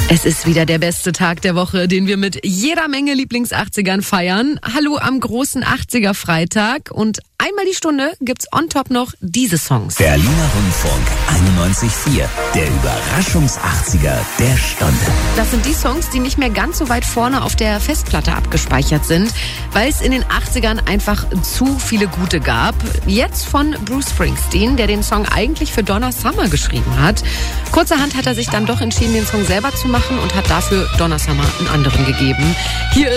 Es ist wieder der beste Tag der Woche, den wir mit jeder Menge Lieblings-80ern feiern. Hallo am großen 80er-Freitag und einmal die Stunde gibt's on top noch diese Songs. Berliner Rundfunk 91.4, der Überraschungs-80er der Stunde. Das sind die Songs, die nicht mehr ganz so weit vorne auf der Festplatte abgespeichert sind, weil es in den 80ern einfach zu viele gute gab. Jetzt von Bruce Springsteen, der den Song eigentlich für Donna Summer geschrieben hat. Kurzerhand hat er sich dann doch entschieden, den Song selber zu machen und hat dafür Donna Summer einen anderen gegeben. Hier